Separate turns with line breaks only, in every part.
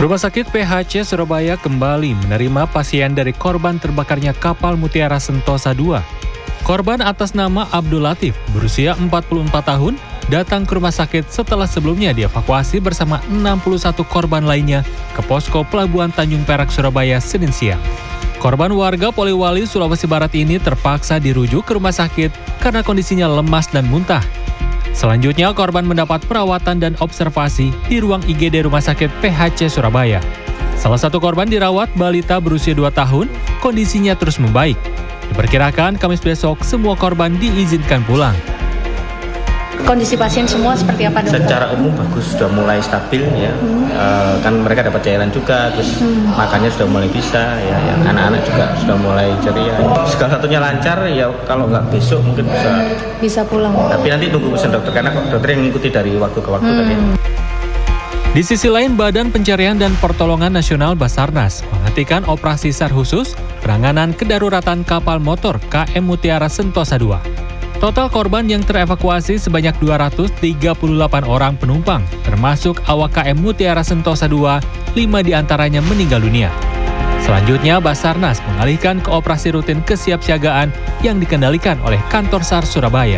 Rumah sakit PHC Surabaya kembali menerima pasien dari korban terbakarnya kapal Mutiara Sentosa II. Korban atas nama Abdul Latif, berusia 44 tahun, datang ke rumah sakit setelah sebelumnya dievakuasi bersama 61 korban lainnya ke posko Pelabuhan Tanjung Perak, Surabaya, Senin siang. Korban warga Poliwali, Sulawesi Barat ini terpaksa dirujuk ke rumah sakit karena kondisinya lemas dan muntah. Selanjutnya, korban mendapat perawatan dan observasi di ruang IGD Rumah Sakit PHC Surabaya. Salah satu korban dirawat balita berusia 2 tahun, kondisinya terus membaik. Diperkirakan Kamis besok semua korban diizinkan pulang.
Kondisi pasien semua seperti apa, dokter?
Secara umum bagus, sudah mulai stabil ya. Kan mereka dapat cairan juga, terus makannya sudah mulai bisa ya. Anak-anak juga sudah mulai ceria. Segala satunya lancar ya, kalau nggak besok mungkin bisa
pulang.
Tapi nanti tunggu pesan dokter, karena dokter yang mengikuti dari waktu ke waktu tadi.
Di sisi lain, Badan Pencarian dan Pertolongan Nasional Basarnas menghentikan operasi SAR khusus penanganan kedaruratan kapal motor KM Mutiara Sentosa II. Total korban yang terevakuasi sebanyak 238 orang penumpang, termasuk awak KM Mutiara Sentosa II, 5 diantaranya meninggal dunia. Selanjutnya, Basarnas mengalihkan ke operasi rutin kesiapsiagaan yang dikendalikan oleh Kantor SAR Surabaya.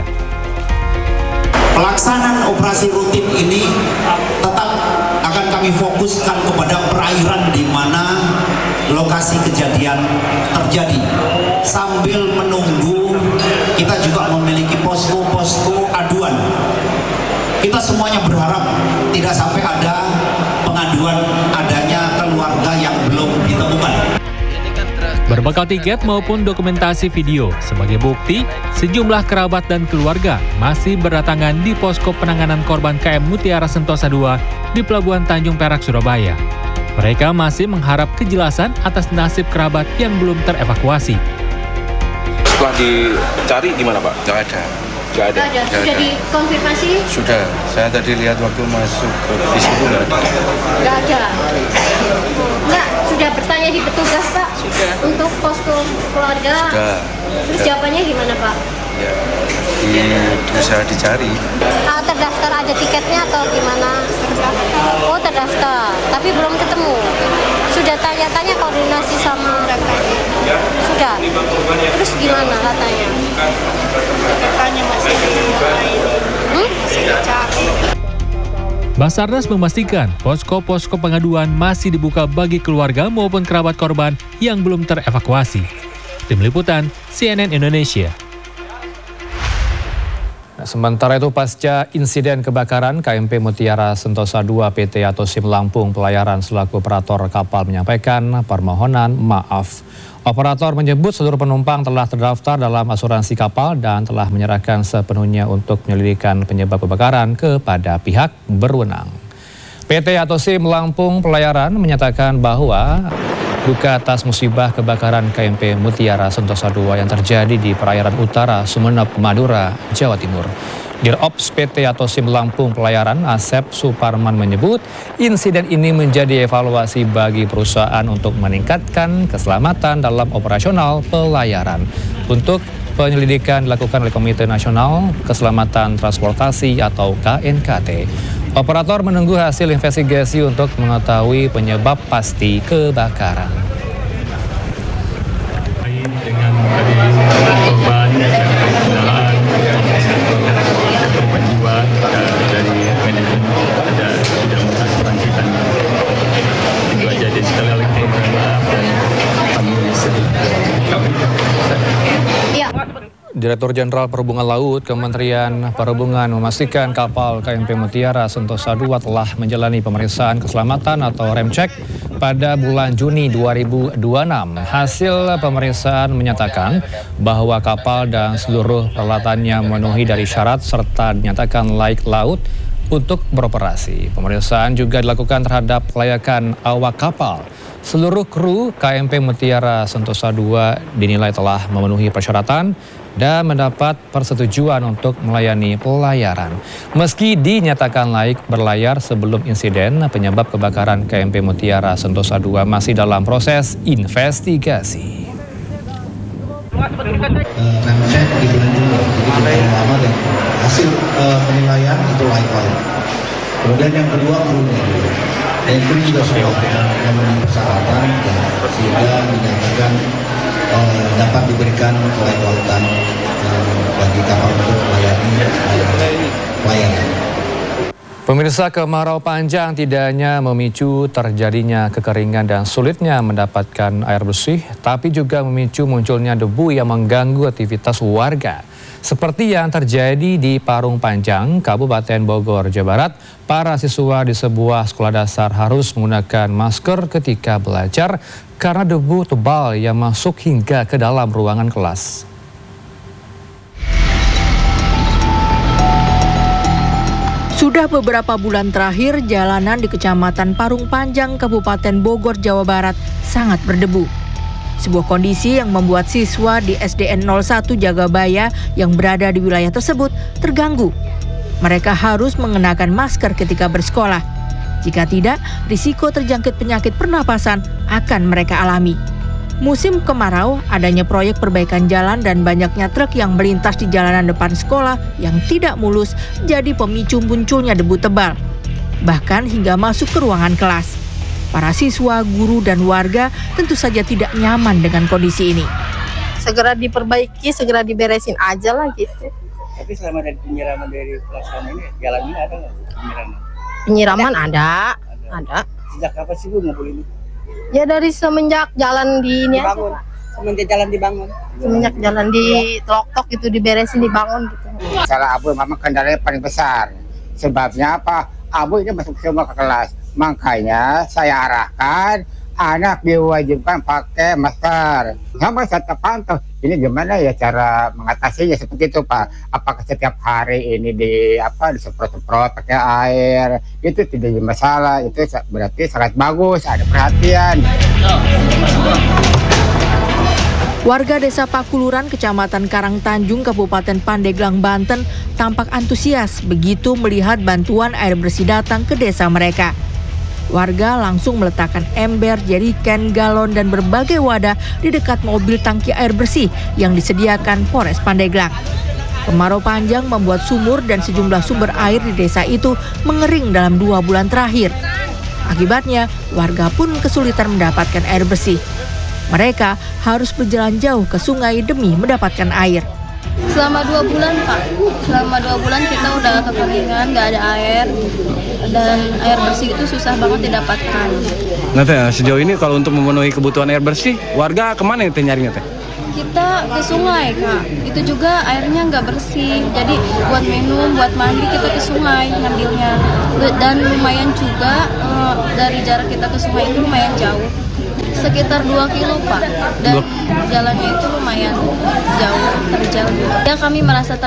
Pelaksanaan operasi rutin ini tetap akan kami fokuskan kepada perairan di mana lokasi kejadian terjadi. Sambil menunggu, kita juga memiliki posko-posko aduan. Kita semuanya berharap tidak sampai ada pengaduan adanya keluarga yang belum ditemukan.
Berbekal tiket maupun dokumentasi video, sebagai bukti, sejumlah kerabat dan keluarga masih berdatangan di posko penanganan korban KM Mutiara Sentosa II di Pelabuhan Tanjung Perak, Surabaya. Mereka masih mengharap kejelasan atas nasib kerabat yang belum terevakuasi.
Setelah dicari gimana, Pak? Nggak ada.
Sudah dikonfirmasi?
Sudah. Saya tadi lihat waktu masuk ke situ nggak ada.
Nggak ada. Nggak, sudah bertanya di petugas, Pak?
Sudah.
Untuk posko keluarga?
Sudah.
Terus jawabannya gimana, Pak?
Ya, berusaha dicari.
Terdaftar ada tiketnya atau gimana? Oh, terdaftar, tapi belum ketemu. Sudah tanya-tanya koordinasi sama sudah. Terus gimana katanya?
Katanya masih dicari.
Basarnas memastikan posko-posko pengaduan masih dibuka bagi keluarga maupun kerabat korban yang belum terevakuasi. Tim Liputan, CNN Indonesia.
Sementara itu, pasca insiden kebakaran KMP Mutiara Sentosa II PT atau SIM Lampung Pelayaran selaku operator kapal menyampaikan permohonan maaf. Operator menyebut seluruh penumpang telah terdaftar dalam asuransi kapal dan telah menyerahkan sepenuhnya untuk penyelidikan penyebab kebakaran kepada pihak berwenang. PT atau SIM Lampung Pelayaran menyatakan bahwa duka atas musibah kebakaran KMP Mutiara Sentosa II yang terjadi di perairan utara Sumeneb, Madura, Jawa Timur. Dirops PT atau SIM Lampung Pelayaran Asep Suparman menyebut insiden ini menjadi evaluasi bagi perusahaan untuk meningkatkan keselamatan dalam operasional pelayaran. Untuk penyelidikan dilakukan oleh Komite Nasional Keselamatan Transportasi atau KNKT. Operator menunggu hasil investigasi untuk mengetahui penyebab pasti kebakaran.
Dengan korban dan kesalahan korban jiwa dari manajemen tidak mengasuransikan itu aja. Jadi sekali lagi permohonan maaf dan kami sedih.
Direktur Jenderal Perhubungan Laut Kementerian Perhubungan memastikan kapal KMP Mutiara Sentosa II telah menjalani pemeriksaan keselamatan atau remcek pada bulan Juni 2026. Hasil pemeriksaan menyatakan bahwa kapal dan seluruh peralatannya memenuhi dari syarat serta dinyatakan layak laut untuk beroperasi. Pemeriksaan juga dilakukan terhadap kelayakan awak kapal. Seluruh kru KMP Mutiara Sentosa II dinilai telah memenuhi persyaratan dan mendapat persetujuan untuk melayani pelayaran. Meski dinyatakan layak berlayar sebelum insiden, penyebab kebakaran KMP Mutiara Sentosa II masih dalam proses investigasi.
Remcek di bulan Juni, jadi lama dan hasil penilaian itu layak. Kemudian yang kedua krunya.
yang kru juga sudah memenuhi persyaratan sehingga dinyatakan dapat diberikan kelewatan bagi kapal untuk melayani pelayanan.
Pemirsa, kemarau panjang tidak hanya memicu terjadinya kekeringan dan sulitnya mendapatkan air bersih, tapi juga memicu munculnya debu yang mengganggu aktivitas warga. Seperti yang terjadi di Parung Panjang, Kabupaten Bogor, Jawa Barat, para siswa di sebuah sekolah dasar harus menggunakan masker ketika belajar karena debu tebal yang masuk hingga ke dalam ruangan kelas.
Sudah beberapa bulan terakhir, jalanan di Kecamatan Parung Panjang, Kabupaten Bogor, Jawa Barat sangat berdebu. Sebuah kondisi yang membuat siswa di SDN 01 Jagabaya yang berada di wilayah tersebut terganggu. Mereka harus mengenakan masker ketika bersekolah. Jika tidak, risiko terjangkit penyakit pernapasan akan mereka alami. Musim kemarau, adanya proyek perbaikan jalan dan banyaknya truk yang melintas di jalanan depan sekolah yang tidak mulus jadi pemicu munculnya debu tebal. Bahkan hingga masuk ke ruangan kelas. Para siswa, guru, dan warga tentu saja tidak nyaman dengan kondisi ini.
Segera diperbaiki, segera diberesin aja lah gitu.
Tapi selama dari penyiraman dari pelaksanaan ini, jalan ini ada nggak penyiraman?
Penyiraman ada.
Sejak kapan sih Bu mobil ini?
Ya dari semenjak jalan di ini
dibangun. Semenjak jalan dibangun.
Semenjak jalan di Tok itu diberesin, dibangun gitu.
Salah Abu memang kendalanya paling besar. Sebabnya apa? Abu ini masuk semua ke kelas. Makanya saya arahkan anak diwajibkan pakai masker. Sama saya terpantau. Ini gimana ya cara mengatasinya seperti itu Pak? Apakah setiap hari ini disemprot-semprot pakai air? Itu tidak jadi masalah. Itu berarti sangat bagus. Ada perhatian.
Warga Desa Pakuluran, Kecamatan Karangtanjung, Kabupaten Pandeglang, Banten tampak antusias begitu melihat bantuan air bersih datang ke desa mereka. Warga langsung meletakkan ember, jeriken, galon, dan berbagai wadah di dekat mobil tangki air bersih yang disediakan Polres Pandeglang. Kemarau panjang membuat sumur dan sejumlah sumber air di desa itu mengering dalam 2 bulan terakhir. Akibatnya, warga pun kesulitan mendapatkan air bersih. Mereka harus berjalan jauh ke sungai demi mendapatkan air.
Selama 2 bulan Pak, selama 2 bulan kita udah kekeringan, nggak ada air, dan air bersih itu susah banget didapatkan.
Nah Teh, sejauh ini kalau untuk memenuhi kebutuhan air bersih, warga kemana Teh nyarinya Teh?
Kita ke sungai Kak, itu juga airnya nggak bersih, jadi buat minum, buat mandi kita ke sungai ngambilnya. Dan lumayan juga dari jarak kita ke sungai itu lumayan jauh. Sekitar 2 kilo Pak, dan jalannya itu lumayan jauh, terjal juga. Ya kami merasa